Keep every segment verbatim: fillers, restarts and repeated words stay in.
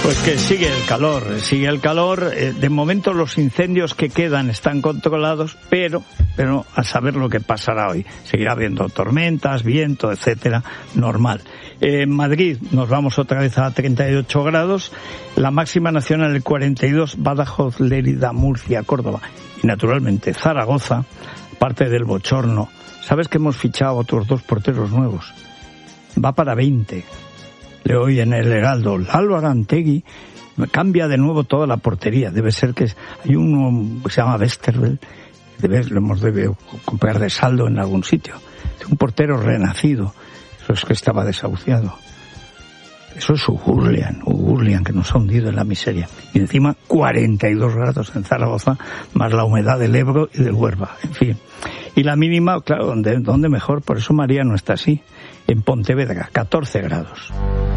Pues que sigue el calor, sigue el calor. De momento los incendios que quedan están controlados, pero, pero a saber lo que pasará hoy. Seguirá habiendo tormentas, viento, etcétera, normal. En Madrid nos vamos otra vez a treinta y ocho grados, la máxima nacional el cuarenta y dos, Badajoz, Lérida, Murcia, Córdoba y naturalmente Zaragoza, parte del bochorno. ¿Sabes que hemos fichado otros dos porteros nuevos? Va para veinte. Le oí en el Heraldo, Lalo Arantegui cambia de nuevo toda la portería. Debe ser que hay uno que se llama Westerveld, debe, lo hemos debido comprar de saldo en algún sitio. Es un portero renacido. Eso es que estaba desahuciado. Eso es Ugurlian, Ugurlian, que nos ha hundido en la miseria. Y encima cuarenta y dos grados en Zaragoza, más la humedad del Ebro y del Huerva. En fin. Y la mínima, claro, ¿dónde, dónde mejor? Por eso María no está así. En Pontevedra, catorce grados.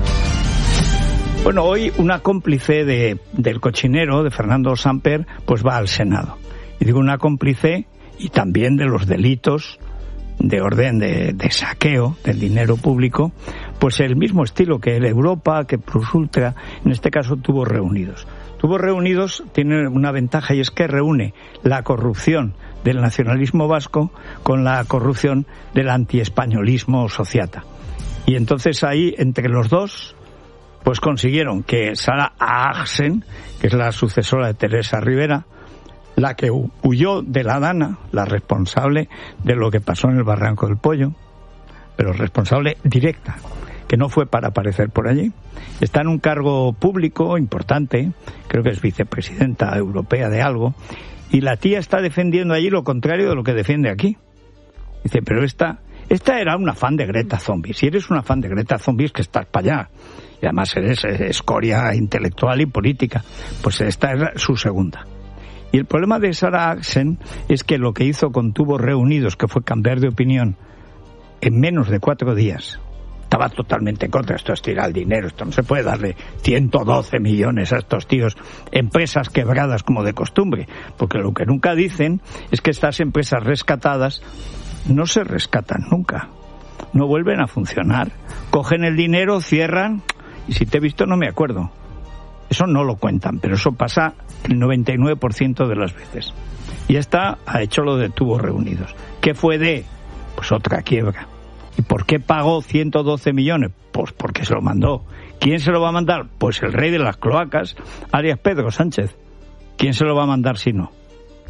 Bueno, hoy una cómplice de, del cochinero, de Fernando Samper, pues va al Senado. Y digo una cómplice y también de los delitos de orden de, de saqueo del dinero público, pues el mismo estilo que el Europa, que Plus Ultra, en este caso Tubos Reunidos. Tubos Reunidos tiene una ventaja y es que reúne la corrupción del nacionalismo vasco con la corrupción del antiespañolismo sociata. Y entonces ahí, entre los dos, pues consiguieron que Sara Agsen, que es la sucesora de Teresa Rivera, la que huyó de la Dana, la responsable de lo que pasó en el Barranco del Pollo, pero responsable directa, que no fue para aparecer por allí. Está en un cargo público importante, creo que es vicepresidenta europea de algo, y la tía está defendiendo allí lo contrario de lo que defiende aquí. Dice, pero esta, esta era una fan de Greta Thunberg. Si eres una fan de Greta Thunberg, que estás para allá. Y además eres escoria intelectual y política. Pues esta es su segunda. Y el problema de Sara Agsen es que lo que hizo con Tubos Reunidos, que fue cambiar de opinión en menos de cuatro días, estaba totalmente en contra. Esto es tirar el dinero, esto no se puede darle ciento doce millones a estos tíos, empresas quebradas como de costumbre, porque lo que nunca dicen es que estas empresas rescatadas no se rescatan nunca, no vuelven a funcionar, cogen el dinero, cierran, y si te he visto no me acuerdo. Eso no lo cuentan, pero eso pasa el noventa y nueve por ciento de las veces. Y esta ha hecho lo de Tubos Reunidos. ¿Qué fue de? Pues otra quiebra. ¿Y por qué pagó ciento doce millones? Pues porque se lo mandó. ¿Quién se lo va a mandar? Pues el rey de las cloacas, alias Pedro Sánchez. ¿Quién se lo va a mandar si no?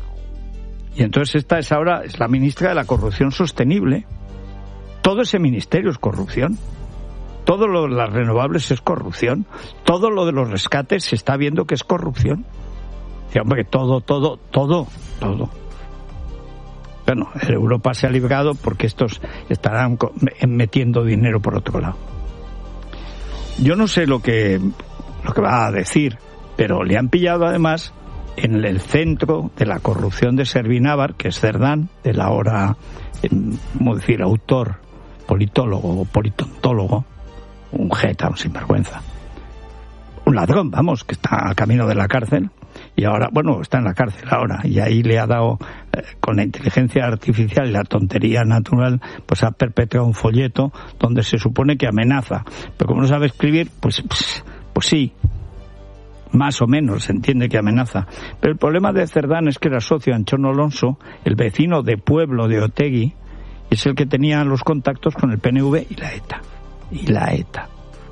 Y entonces esta es ahora es la ministra de la corrupción sostenible. Todo ese ministerio es corrupción. Todo lo de las renovables es corrupción. Todo lo de los rescates se está viendo que es corrupción. Y hombre, todo, todo, todo, todo. Bueno, Europa se ha librado porque estos estarán metiendo dinero por otro lado. Yo no sé lo que, lo que va a decir, pero le han pillado además en el centro de la corrupción de Servinávar, que es Cerdán, el ahora, ¿cómo decir?, autor, politólogo o politontólogo, un jeta, un sinvergüenza, un ladrón, vamos, que está a camino de la cárcel, y ahora, bueno, está en la cárcel ahora, y ahí le ha dado, eh, con la inteligencia artificial y la tontería natural, pues ha perpetrado un folleto donde se supone que amenaza, pero como no sabe escribir, pues, pues, pues sí, más o menos se entiende que amenaza. Pero el problema de Cerdán es que era socio de Anchono Alonso, el vecino de pueblo de Otegi, es el que tenía los contactos con el P N V y la ETA. Y la ETA.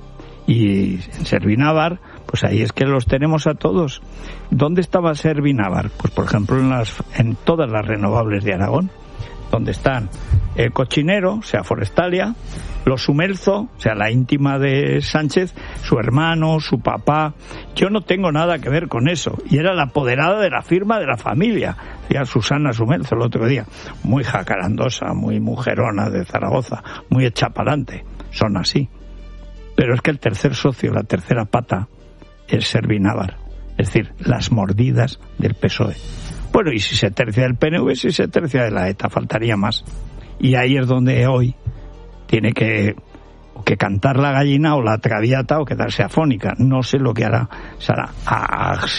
Y en Servinávar, pues ahí es que los tenemos a todos. ¿Dónde estaba Servinávar? Pues por ejemplo en las en todas las renovables de Aragón, donde están el Cochinero, o sea, Forestalia, los Sumelzo, o sea, la íntima de Sánchez, su hermano, su papá. Yo no tengo nada que ver con eso. Y era la apoderada de la firma de la familia, decía Susana Sumelzo el otro día. Muy jacarandosa, muy mujerona de Zaragoza, muy hecha pa'lante. Son así. Pero es que el tercer socio, la tercera pata, es Servinávar. Es decir, las mordidas del P S O E. Bueno, y si se tercia del P N V, si se tercia de la ETA, faltaría más. Y ahí es donde hoy tiene que, o que cantar la gallina o la traviata o quedarse afónica. No sé lo que hará Sara Agsen.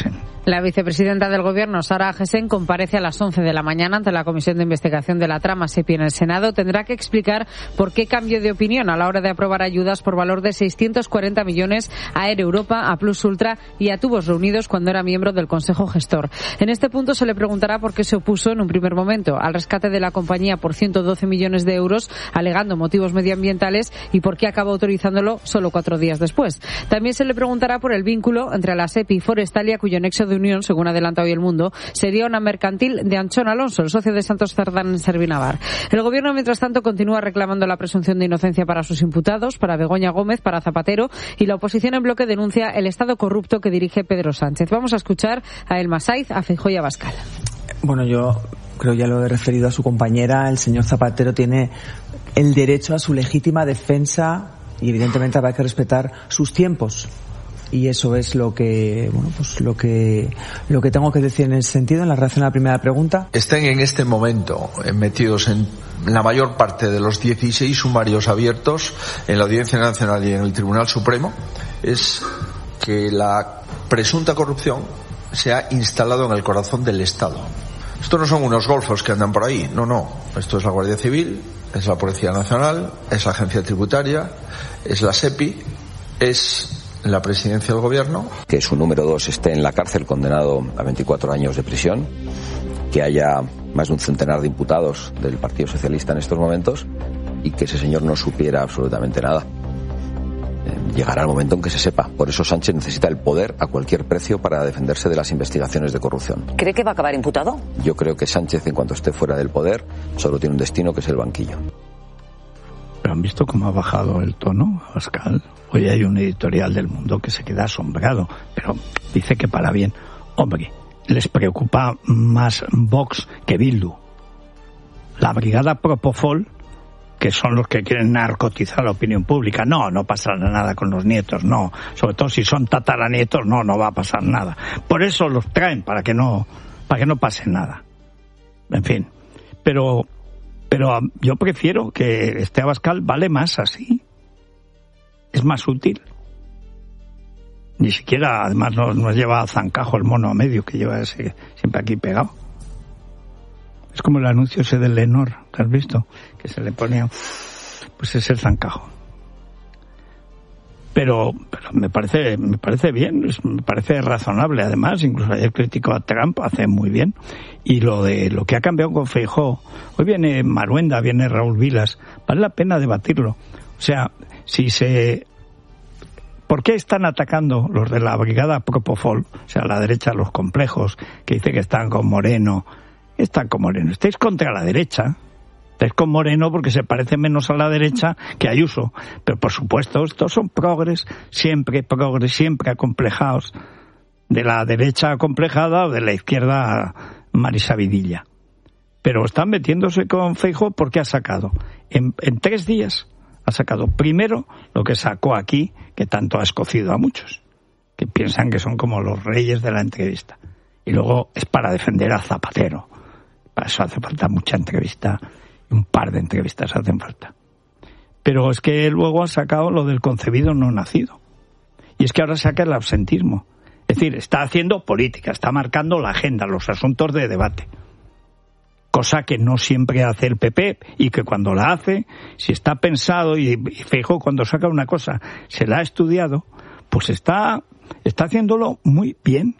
La vicepresidenta del Gobierno, Sara Agesen, comparece a las once de la mañana ante la Comisión de Investigación de la Trama SEPI en el Senado. Tendrá que explicar por qué cambió de opinión a la hora de aprobar ayudas por valor de seiscientos cuarenta millones a Air Europa, a Plus Ultra y a Tubos Reunidos cuando era miembro del Consejo Gestor. En este punto se le preguntará por qué se opuso en un primer momento al rescate de la compañía por ciento doce millones de euros, alegando motivos medioambientales, y por qué acaba autorizándolo solo cuatro días después. También se le preguntará por el vínculo entre la SEPI y Forestalia, cuyo nexo de unión, según adelanta hoy El Mundo, sería una mercantil de Anchón Alonso, el socio de Santos Cerdán en Servinavar. El Gobierno, mientras tanto, continúa reclamando la presunción de inocencia para sus imputados, para Begoña Gómez, para Zapatero, y la oposición en bloque denuncia el Estado corrupto que dirige Pedro Sánchez. Vamos a escuchar a Elma Saiz, a Feijóo y a Abascal. Bueno, yo creo, ya lo he referido a su compañera, el señor Zapatero tiene el derecho a su legítima defensa y evidentemente habrá que respetar sus tiempos. Y eso es lo que, bueno, pues lo que, lo que tengo que decir en ese sentido, en la relación a la primera pregunta. Estén en este momento metidos en la mayor parte de los dieciséis sumarios abiertos en la Audiencia Nacional y en el Tribunal Supremo, es que la presunta corrupción se ha instalado en el corazón del Estado. Esto no son unos golfos que andan por ahí, no, no. Esto es la Guardia Civil, es la Policía Nacional, es la Agencia Tributaria, es la SEPI, es la Presidencia del Gobierno. Que su número dos esté en la cárcel condenado a veinticuatro años de prisión, que haya más de un centenar de imputados del Partido Socialista en estos momentos y que ese señor no supiera absolutamente nada. Llegará el momento en que se sepa. Por eso Sánchez necesita el poder a cualquier precio para defenderse de las investigaciones de corrupción. ¿Cree que va a acabar imputado? Yo creo que Sánchez, en cuanto esté fuera del poder, solo tiene un destino, que es el banquillo. ¿Pero han visto cómo ha bajado el tono, Abascal? Hoy hay un editorial del Mundo que se queda asombrado, pero dice que para bien. Hombre, les preocupa más Vox que Bildu. La brigada Propofol, que son los que quieren narcotizar la opinión pública. No, no pasará nada con los nietos, no. Sobre todo si son tataranietos, no, no va a pasar nada. Por eso los traen, para que no, para que no pase nada. En fin, pero, pero yo prefiero que este Abascal vale más así. Es más útil. Ni siquiera, además, nos, nos lleva a zancajo el mono a medio que lleva ese siempre aquí pegado. Es como el anuncio ese del Lenor, ¿te has visto? Que se le ponía, pues es el zancajo. Pero, pero me parece, me parece bien, es, me parece razonable. Además, incluso ayer criticó a Trump, hace muy bien. Y lo de lo que ha cambiado con Feijóo, hoy viene Maruenda, viene Raúl Vilas, vale la pena debatirlo. O sea, si se, ¿por qué están atacando los de la brigada Propofol, o sea, la derecha, los complejos, que dice que están con Moreno? Están con Moreno. Estáis contra la derecha. Estáis con Moreno porque se parece menos a la derecha que a Ayuso. Pero por supuesto, estos son progres, siempre progres, siempre acomplejados. De la derecha acomplejada o de la izquierda Marisa Vidilla. Pero están metiéndose con Feijóo porque ha sacado. En, en tres días ha sacado primero lo que sacó aquí, que tanto ha escocido a muchos, que piensan que son como los reyes de la entrevista. Y luego es para defender a Zapatero. Para eso hace falta mucha entrevista, un par de entrevistas hacen falta. Pero es que luego ha sacado lo del concebido no nacido. Y es que ahora saca el absentismo. Es decir, está haciendo política, está marcando la agenda, los asuntos de debate. Cosa que no siempre hace el P P y que cuando la hace, si está pensado y, y Feijóo cuando saca una cosa se la ha estudiado, pues está, está haciéndolo muy bien.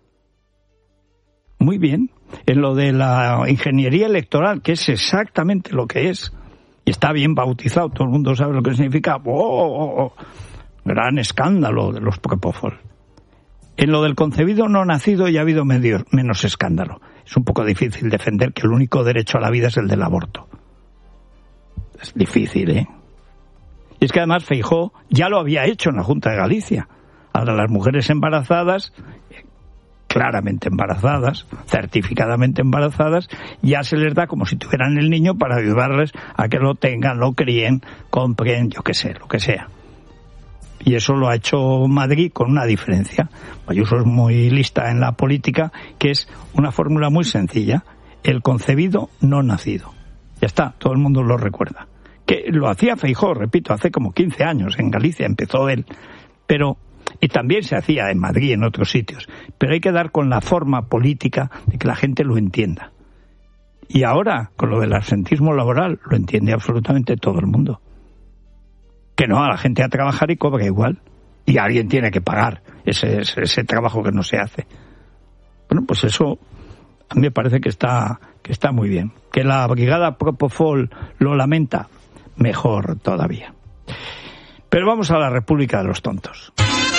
Muy bien. En lo de la ingeniería electoral, que es exactamente lo que es, y está bien bautizado, todo el mundo sabe lo que significa. ¡Oh, oh, oh! Gran escándalo de los Propofol. En lo del concebido no nacido ya ha habido medio, menos escándalo. Es un poco difícil defender que el único derecho a la vida es el del aborto. Es difícil, ¿eh? Y es que además Feijóo ya lo había hecho en la Junta de Galicia. Ahora las mujeres embarazadas, claramente embarazadas, certificadamente embarazadas, ya se les da como si tuvieran el niño para ayudarles a que lo tengan, lo críen, compren, yo qué sé, lo que sea. Y eso lo ha hecho Madrid con una diferencia. Ayuso es muy lista en la política, que es una fórmula muy sencilla: el concebido no nacido. Ya está, todo el mundo lo recuerda. Que lo hacía Feijóo, repito, hace como quince años en Galicia, empezó él. Pero Y también se hacía en Madrid y en otros sitios. Pero hay que dar con la forma política de que la gente lo entienda. Y ahora, con lo del absentismo laboral, lo entiende absolutamente todo el mundo. Que no, a la gente a trabajar y cobra igual. Y alguien tiene que pagar ese, ese, ese trabajo que no se hace. Bueno, pues eso a mí me parece que está, que está muy bien. Que la brigada Propofol lo lamenta, mejor todavía. Pero vamos a la República de los Tontos.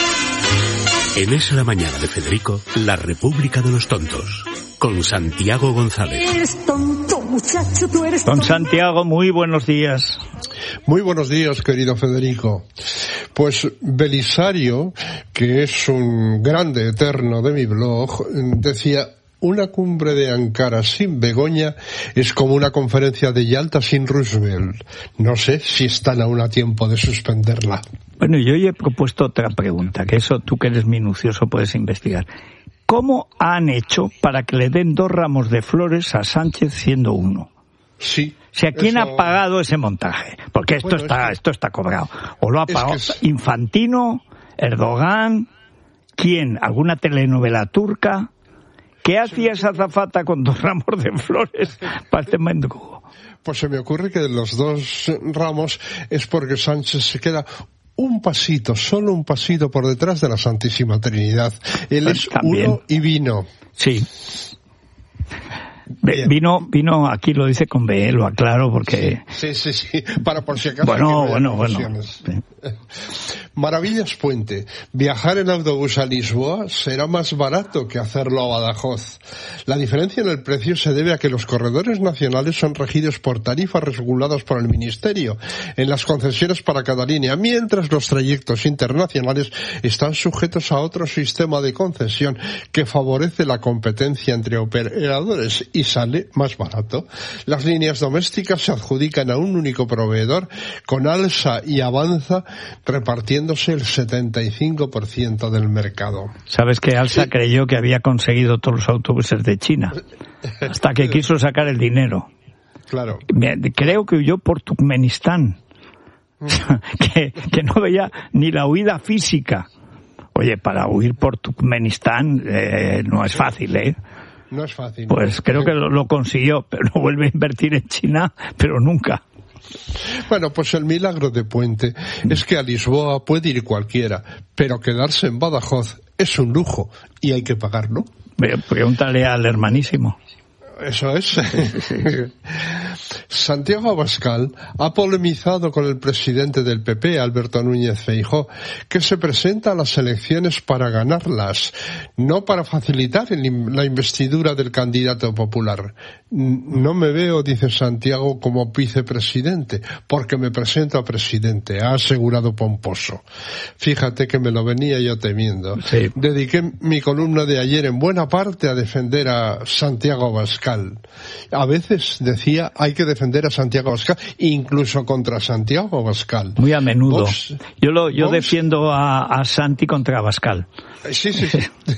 En Es la Mañana de Federico, la República de los Tontos, con Santiago González. Eres tonto, muchacho, tú eres tonto. Don Santiago, muy buenos días. Muy buenos días, querido Federico. Pues Belisario, que es un grande eterno de mi blog, decía: una cumbre de Ankara sin Begoña es como una conferencia de Yalta sin Roosevelt. No sé si están aún a tiempo de suspenderla. Bueno, yo hoy he propuesto otra pregunta, que eso tú que eres minucioso puedes investigar. ¿Cómo han hecho para que le den dos ramos de flores a Sánchez siendo uno? Sí. O sea, ¿quién eso... ha pagado ese montaje? Porque esto bueno, está, es que... esto está cobrado. ¿O lo ha pagado es que... Infantino, Erdogan, quién? ¿Alguna telenovela turca? ¿Qué hacía esa azafata con dos ramos de flores para este mendrugo? Pues se me ocurre que de los dos ramos es porque Sánchez se queda un pasito, solo un pasito por detrás de la Santísima Trinidad. Él pues es también. Uno y vino. Sí. Bien. Vino, vino, aquí lo dice con B, lo aclaro porque... Sí, sí, sí, sí. Para por si acaso... Bueno, bueno, bueno. Sí. Maravillas Puente. Viajar en autobús a Lisboa será más barato que hacerlo a Badajoz. La diferencia en el precio se debe a que los corredores nacionales son regidos por tarifas reguladas por el Ministerio en las concesiones para cada línea, mientras los trayectos internacionales están sujetos a otro sistema de concesión que favorece la competencia entre operadores y sale más barato. Las líneas domésticas se adjudican a un único proveedor, con Alsa y Avanza repartiéndose el setenta y cinco por ciento del mercado. Sabes que Alsa sí. creyó que había conseguido todos los autobuses de China, hasta que quiso sacar el dinero. Claro. Creo que huyó por Turkmenistán, que, que no veía ni la huida física. Oye, para huir por Turkmenistán eh, no es fácil, ¿eh? No es fácil. Pues creo que lo, lo consiguió, pero no vuelve a invertir en China, pero nunca. Bueno, pues el milagro de Puente es que a Lisboa puede ir cualquiera, pero quedarse en Badajoz es un lujo y hay que pagarlo. Pregúntale al hermanísimo. Eso es. Santiago Abascal ha polemizado con el presidente del P P, Alberto Núñez Feijóo, que se presenta a las elecciones para ganarlas, no para facilitar el, la investidura del candidato popular. No me veo, dice Santiago, como vicepresidente, porque me presento a presidente, ha asegurado pomposo. Fíjate que me lo venía yo temiendo. Sí. Dediqué mi columna de ayer en buena parte a defender a Santiago Abascal. A veces decía hay que defender a Santiago Abascal, incluso contra Santiago Abascal. Muy a menudo. Vox, yo lo yo Vox, defiendo a, a Santi contra Abascal. Sí, sí, sí.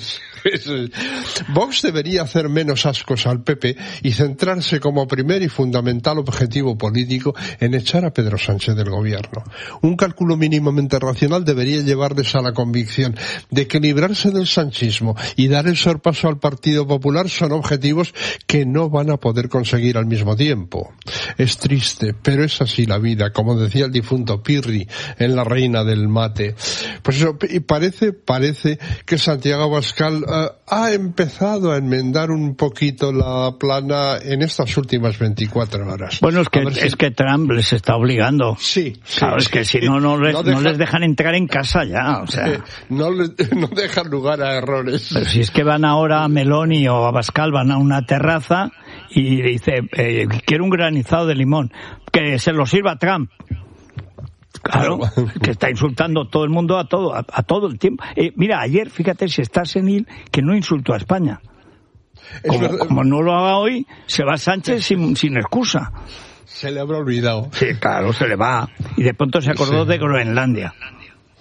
Vox debería hacer menos ascos al P P y centrarse como primer y fundamental objetivo político en echar a Pedro Sánchez del gobierno. Un cálculo mínimamente racional debería llevarles a la convicción de que librarse del sanchismo y dar el sorpaso al Partido Popular son objetivos que no van a poder conseguir al mismo tiempo. Es triste, pero es así la vida, como decía el difunto Pirri en La Reina del Mate. Pues eso, y parece, parece que Santiago Abascal Uh, ha empezado a enmendar un poquito la plana en estas últimas veinticuatro horas. Bueno, es que, si... es que Trump les está obligando. Sí. sí claro, es que si no, no les, no, deja... no les dejan entrar en casa ya, o sea. No, les, no dejan lugar a errores. Pero si es que van ahora a Meloni o a Abascal, van a una terraza y dice, eh, quiero un granizado de limón, que se lo sirva Trump. Claro, que está insultando todo el mundo a todo, a, a todo el tiempo. Eh, mira, ayer, fíjate, si está senil, que no insultó a España. Como, como no lo haga hoy, se va Sánchez sin, sin excusa. Se le habrá olvidado. Sí, claro, se le va. Y de pronto se acordó sí. de Groenlandia.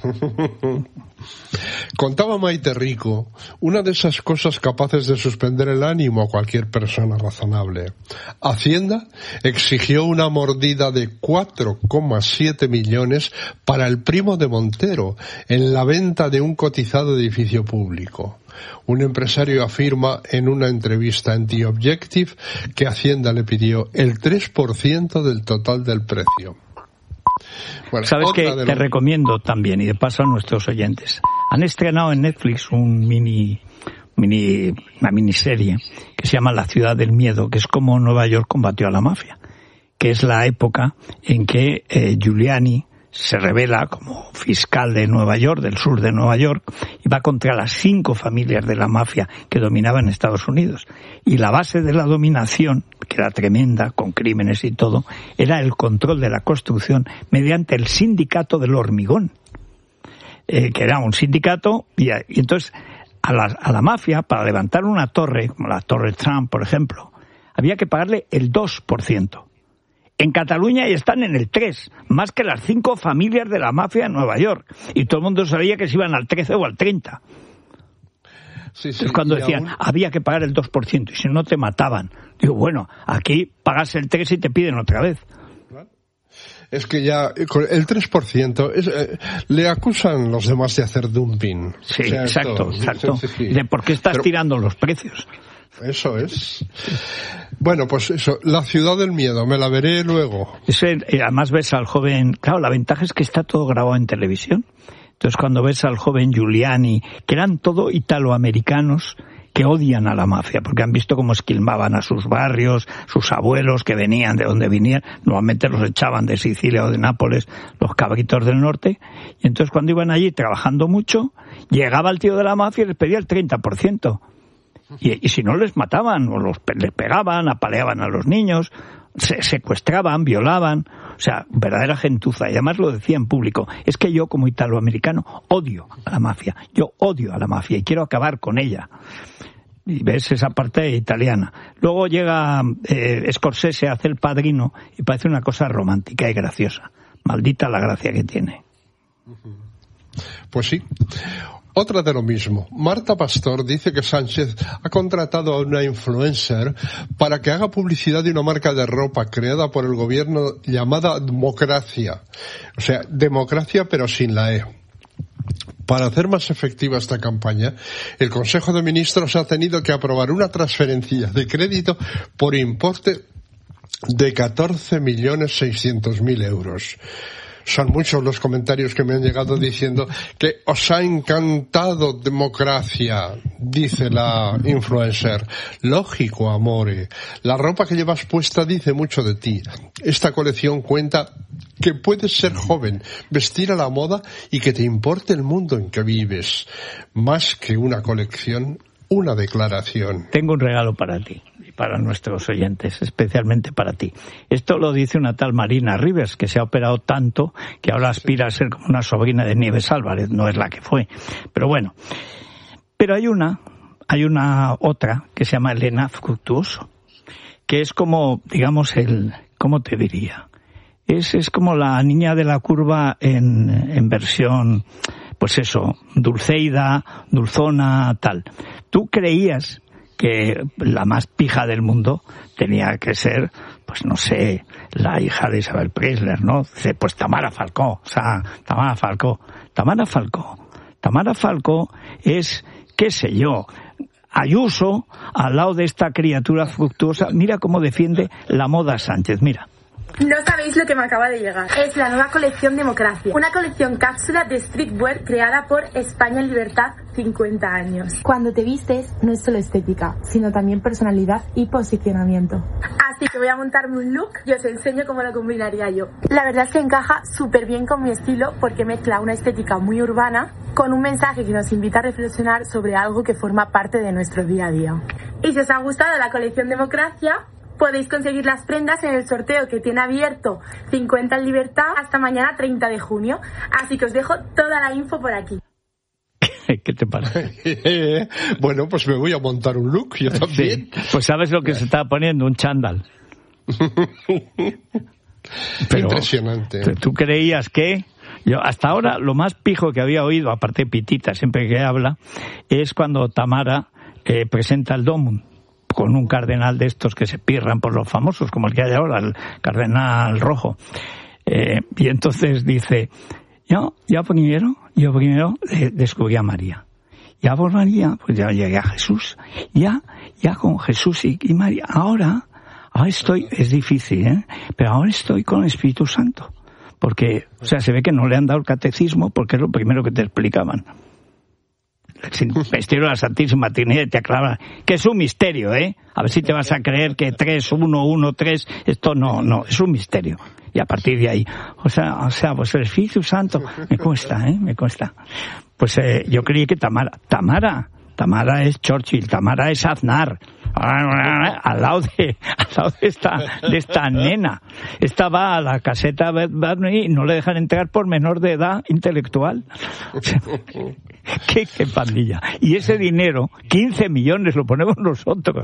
Contaba Maite Rico una de esas cosas capaces de suspender el ánimo a cualquier persona razonable. Hacienda exigió una mordida de cuatro coma siete millones para el primo de Montero en la venta de un cotizado edificio público. Un empresario afirma en una entrevista en The Objective que Hacienda le pidió el tres por ciento del total del precio. Bueno, ¿sabes qué? Te lo... recomiendo también, y de paso a nuestros oyentes. Han estrenado en Netflix un mini, mini, una miniserie que se llama La ciudad del miedo, que es como Nueva York combatió a la mafia, que es la época en que eh, Giuliani se revela como fiscal de Nueva York, del sur de Nueva York, y va contra las cinco familias de la mafia que dominaban Estados Unidos. Y la base de la dominación, que era tremenda, con crímenes y todo, era el control de la construcción mediante el sindicato del hormigón, eh, que era un sindicato, y, y entonces a la, a la mafia, para levantar una torre, como la Torre Trump, por ejemplo, había que pagarle el dos por ciento. En Cataluña ya están en el tres, más que las cinco familias de la mafia en Nueva York. Y todo el mundo sabía que se iban al trece o al treinta. Sí, sí, es cuando decían, aún... había que pagar el dos por ciento, y si no te mataban. Digo, bueno, aquí pagas el tres y te piden otra vez. Es que ya el tres por ciento es, eh, le acusan los demás de hacer dumping. Sí, o sea, exacto, esto, exacto. Sí, sí, sí. De por qué estás Pero... tirando los precios. Eso es. Bueno, pues eso, La ciudad del miedo, me la veré luego. Ese, además ves al joven, claro, la ventaja es que está todo grabado en televisión. Entonces cuando ves al joven Giuliani, que eran todo italoamericanos que odian a la mafia, porque han visto cómo esquilmaban a sus barrios, sus abuelos que venían de donde venían, normalmente los echaban de Sicilia o de Nápoles, los cabritos del norte, y entonces cuando iban allí trabajando mucho, llegaba el tío de la mafia y les pedía el treinta por ciento. Y, y si no les mataban, o los, les pegaban, apaleaban a los niños, se, secuestraban, violaban, o sea, verdadera gentuza. Y además lo decía en público, es que yo como italoamericano odio a la mafia, yo odio a la mafia y quiero acabar con ella. Y ves esa parte italiana. Luego llega eh, Scorsese a hacer El Padrino y parece una cosa romántica y graciosa. Maldita la gracia que tiene. Pues sí. Otra de lo mismo. Marta Pastor dice que Sánchez ha contratado a una influencer para que haga publicidad de una marca de ropa creada por el gobierno llamada Democracia. O sea, democracia pero sin la E. Para hacer más efectiva esta campaña, el Consejo de Ministros ha tenido que aprobar una transferencia de crédito por importe de catorce millones seiscientos mil euros. Son muchos los comentarios que me han llegado diciendo que os ha encantado Democracia, dice la influencer. Lógico, amore. La ropa que llevas puesta dice mucho de ti. Esta colección cuenta que puedes ser joven, vestir a la moda y que te importe el mundo en que vives. Más que una colección, una declaración. Tengo un regalo para ti y para nuestros oyentes, especialmente para ti. Esto lo dice una tal Marina Rivers, que se ha operado tanto que ahora aspira a ser como una sobrina de Nieves Álvarez. No es la que fue, pero bueno. Pero hay una, hay una otra que se llama Elena Fructuoso, que es como, digamos, el, ¿cómo te diría? Es, es como la niña de la curva en, en versión, pues eso, Dulceida, Dulzona, tal. Tú creías que la más pija del mundo tenía que ser, pues no sé, la hija de Isabel Preisler, ¿no? Pues Tamara Falcó, o sea, Tamara Falcó. Tamara Falcó. Tamara Falcó es, qué sé yo, Ayuso al lado de esta criatura fructuosa. Mira cómo defiende la moda Sánchez, mira. No sabéis lo que me acaba de llegar. Es la nueva colección Democracia. Una colección cápsula de streetwear creada por España en Libertad cincuenta años. Cuando te vistes, no es solo estética, sino también personalidad y posicionamiento. Así que voy a montarme un look y os enseño cómo lo combinaría yo. La verdad es que encaja súper bien con mi estilo porque mezcla una estética muy urbana con un mensaje que nos invita a reflexionar sobre algo que forma parte de nuestro día a día. Y si os ha gustado la colección Democracia, podéis conseguir las prendas en el sorteo que tiene abierto cincuenta en Libertad hasta mañana treinta de junio. Así que os dejo toda la info por aquí. ¿Qué te parece? Bueno, pues me voy a montar un look, yo también. Sí, pues sabes lo que se está poniendo, un chándal. Pero, impresionante. ¿Tú creías que Yo hasta ahora lo más pijo que había oído, aparte de Pitita, siempre que habla, es cuando Tamara eh, presenta el Domum con un cardenal de estos que se pirran por los famosos, como el que hay ahora, el cardenal rojo. Eh, y entonces dice, yo, yo primero, yo primero eh, descubrí a María. Ya por María, pues ya llegué a Jesús. Ya, ya con Jesús y, y María. Ahora, ahora estoy, es difícil, ¿eh? Pero ahora estoy con el Espíritu Santo. Porque, o sea, se ve que no le han dado el catecismo porque es lo primero que te explicaban. El misterio de la Santísima Trinidad te aclaran que es un misterio, ¿eh? A ver si te vas a creer que tres, uno, uno, tres, esto no, no, es un misterio. Y a partir de ahí, o sea, o sea, pues el Espíritu Santo, me cuesta, ¿eh? Me cuesta. Pues eh, yo creí que Tamara, Tamara, Tamara es Churchill, Tamara es Aznar, al lado de, al lado de esta, de esta nena. Esta va a la caseta Barney y no le dejan entrar por menor de edad intelectual. O sea, qué, qué pandilla. Y ese dinero, quince millones, lo ponemos nosotros.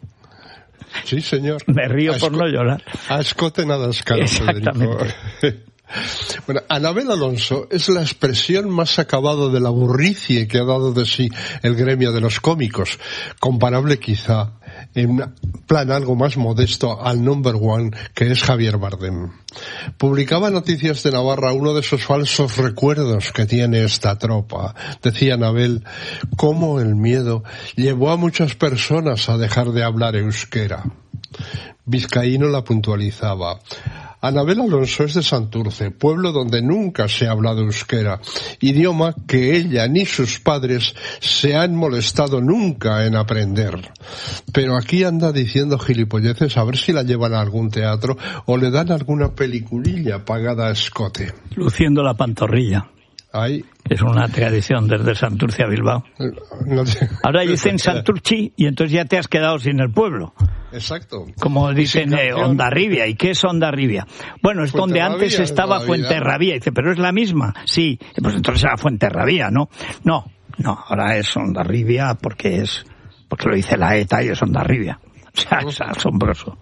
Sí, señor. Me río a por no llorar. A escote nada escalo, exactamente. Federico. Bueno, Anabel Alonso es la expresión más acabada de la burricie que ha dado de sí el gremio de los cómicos, comparable quizá en un plan algo más modesto al number one que es Javier Bardem. Publicaba Noticias de Navarra uno de esos falsos recuerdos que tiene esta tropa. Decía Anabel cómo el miedo llevó a muchas personas a dejar de hablar euskera. Vizcaíno la puntualizaba. Anabel Alonso es de Santurce, pueblo donde nunca se ha hablado euskera, idioma que ella ni sus padres se han molestado nunca en aprender. Pero aquí anda diciendo gilipolleces a ver si la llevan a algún teatro o le dan alguna peliculilla pagada a escote. Luciendo la pantorrilla. Ahí. Es una tradición desde Santurce a Bilbao. No te... Ahora dicen Santurchi y entonces ya te has quedado sin el pueblo. Exacto. Como dicen eh, Hondarribia. ¿Y qué es Hondarribia? Bueno, es donde antes estaba Fuenterrabía. Dice, ¿pero es la misma? Sí. Pues entonces era Fuenterrabía, ¿no? No, no, ahora es Hondarribia porque es, porque lo dice la ETA y es Hondarribia. O sea, es asombroso.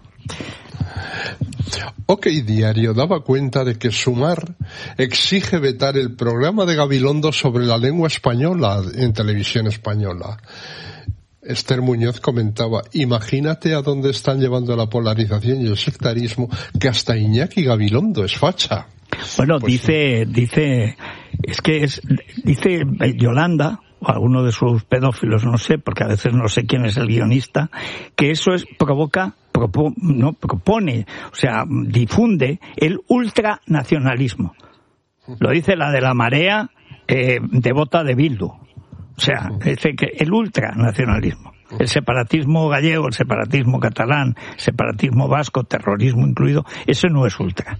OK Diario daba cuenta de que Sumar exige vetar el programa de Gabilondo sobre la lengua española en televisión española. Esther Muñoz comentaba, imagínate a dónde están llevando la polarización y el sectarismo, que hasta Iñaki Gabilondo es facha. Bueno, pues, dice, dice, es que es, dice Yolanda, o alguno de sus pedófilos, no sé, porque a veces no sé quién es el guionista, que eso es, provoca, propo, no, propone, o sea, difunde el ultranacionalismo. Lo dice la de la Marea, eh, devota de Bildu. O sea, dice que el ultranacionalismo, el separatismo gallego, el separatismo catalán, el separatismo vasco, terrorismo incluido, eso no es ultra.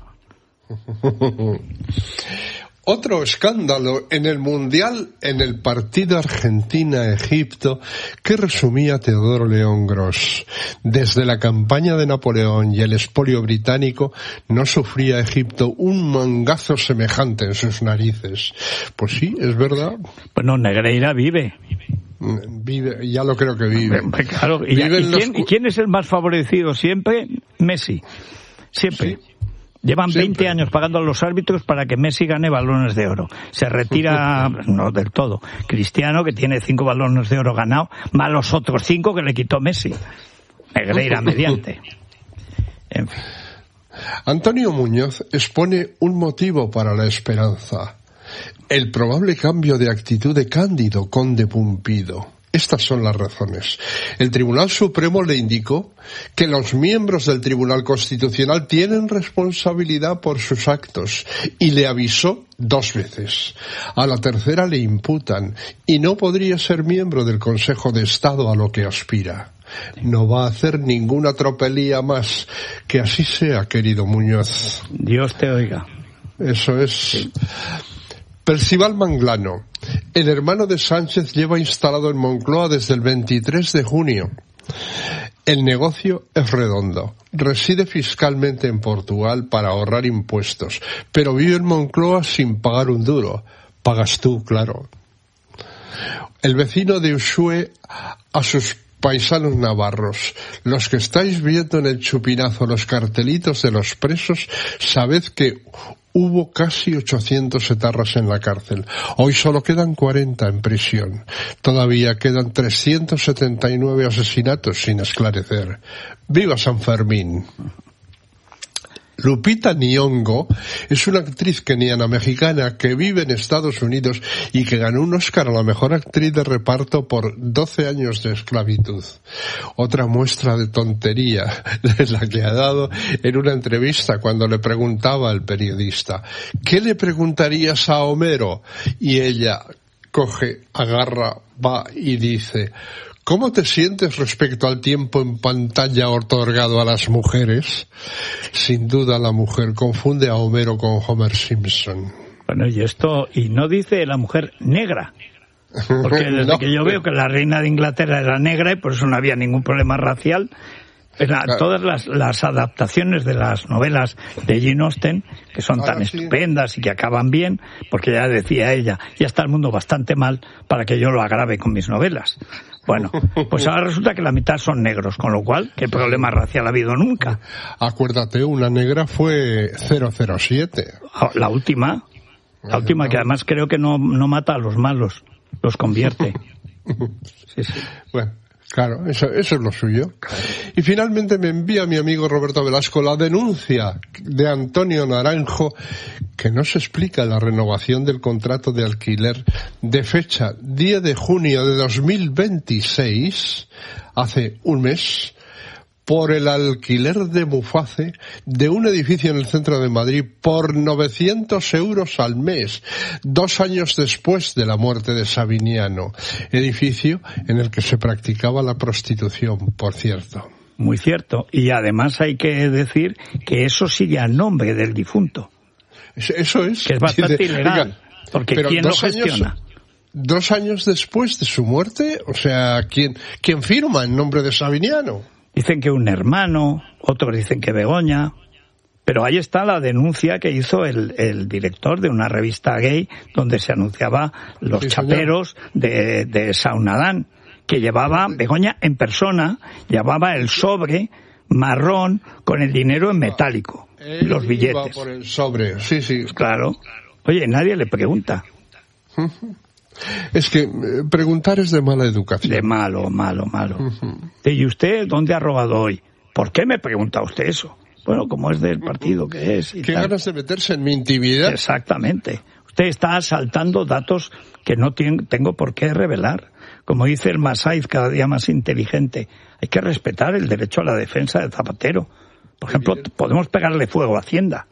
Otro escándalo en el Mundial en el partido Argentina-Egipto que resumía Teodoro León Gros. Desde la campaña de Napoleón y el expolio británico no sufría Egipto un mangazo semejante en sus narices. Pues sí, es verdad. Bueno, Negreira vive. Vive, ya lo creo que vive. Claro, ¿y, ¿y, quién, ¿y quién es el más favorecido siempre? Messi. Siempre. Sí. Llevan veinte Siempre. años pagando a los árbitros para que Messi gane balones de oro. Se retira, no del todo, Cristiano, que tiene cinco balones de oro ganados, más los otros cinco que le quitó Messi. Negreira mediante. En fin. Antonio Muñoz expone un motivo para la esperanza. El probable cambio de actitud de Cándido, conde Pumpido. Estas son las razones. El Tribunal Supremo le indicó que los miembros del Tribunal Constitucional tienen responsabilidad por sus actos y le avisó dos veces. A la tercera le imputan y no podría ser miembro del Consejo de Estado a lo que aspira. No va a hacer ninguna tropelía más. Que así sea, querido Muñoz. Dios te oiga. Eso es. Sí. Percival Manglano, el hermano de Sánchez, lleva instalado en Moncloa desde el veintitrés de junio. El negocio es redondo. Reside fiscalmente en Portugal para ahorrar impuestos, pero vive en Moncloa sin pagar un duro. Pagas tú, claro. El vecino de Uxue a sus paisanos navarros, los que estáis viendo en el chupinazo los cartelitos de los presos, sabed que hubo casi ochocientos etarras en la cárcel. Hoy solo quedan cuarenta en prisión. Todavía quedan trescientos setenta y nueve asesinatos sin esclarecer. ¡Viva San Fermín! Lupita Nyong'o es una actriz keniana-mexicana que vive en Estados Unidos y que ganó un Oscar a la mejor actriz de reparto por doce años de esclavitud. Otra muestra de tontería es la que ha dado en una entrevista cuando le preguntaba al periodista: ¿qué le preguntarías a Homero? Y ella coge, agarra, va y dice: ¿cómo te sientes respecto al tiempo en pantalla otorgado a las mujeres? Sin duda la mujer confunde a Homero con Homer Simpson. Bueno, y esto, y no dice la mujer negra, porque desde no, que yo veo que la reina de Inglaterra era negra y por eso no había ningún problema racial. Pero claro, todas las, las adaptaciones de las novelas de Jane Austen, que son tan sí. estupendas y que acaban bien, porque ya decía ella, ya está el mundo bastante mal para que yo lo agrave con mis novelas. Bueno, pues ahora resulta que la mitad son negros, con lo cual, ¿qué problema racial ha habido nunca? Acuérdate, una negra fue cero cero siete. La última, la última que además creo que no, no mata a los malos, los convierte. Sí, sí. Bueno. Claro, eso, eso es lo suyo. Y finalmente me envía mi amigo Roberto Velasco la denuncia de Antonio Naranjo, que no se explica la renovación del contrato de alquiler de fecha diez de junio de dos mil veintiséis, hace un mes, por el alquiler de Muface de un edificio en el centro de Madrid por novecientos euros al mes, dos años después de la muerte de Sabiniano, edificio en el que se practicaba la prostitución, por cierto. Muy cierto, y además hay que decir que eso sigue a nombre del difunto. Eso es. Que es bastante ilegal, porque ¿quién lo gestiona? Años... Dos años después de su muerte, o sea, ¿quién, quién firma en nombre de Sabiniano? Dicen que un hermano, otros dicen que Begoña, pero ahí está la denuncia que hizo el, el director de una revista gay donde se anunciaba los sí, chaperos de, de Saunadán, que llevaba Begoña en persona, llevaba el sobre marrón con el dinero en metálico, Él los billetes. Iba por el sobre, sí, sí. Claro. Oye, nadie le pregunta. Es que eh, preguntar es de mala educación. De malo, malo, malo. Uh-huh. ¿Y usted dónde ha robado hoy? ¿Por qué me pregunta usted eso? Bueno, como es del partido que es. Y ¿Qué tal. ganas de meterse en mi intimidad? Exactamente. Usted está asaltando datos que no tiene, tengo por qué revelar. Como dice el Masaiz, cada día más inteligente, hay que respetar el derecho a la defensa de Zapatero. Por ejemplo, podemos pegarle fuego a Hacienda.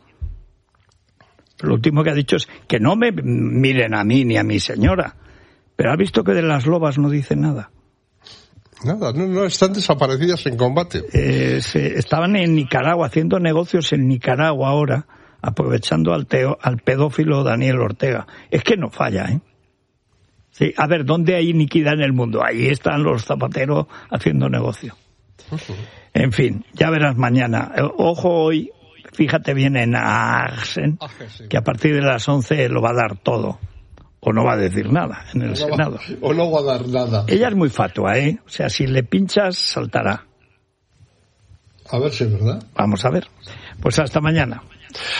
Lo último que ha dicho es que no me miren a mí ni a mi señora. Pero ¿ha visto que de las lobas no dice nada? Nada, no, no, están desaparecidas en combate. Eh, se, estaban en Nicaragua, haciendo negocios en Nicaragua ahora, aprovechando al, teo, al pedófilo Daniel Ortega. Es que no falla, ¿eh? Sí, a ver, ¿dónde hay iniquidad en el mundo? Ahí están los zapateros haciendo negocio. Uh-huh. En fin, ya verás mañana. Ojo hoy. Fíjate bien en Arsen, que a partir de las once lo va a dar todo. O no va a decir nada en el o no Senado. Va, o no va a dar nada. Ella es muy fatua, ¿eh? O sea, si le pinchas, saltará. A ver si es verdad. Vamos a ver. Pues hasta mañana.